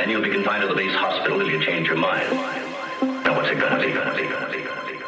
and you'll be confined to the base hospital till you change your mind. Now what's it gonna be?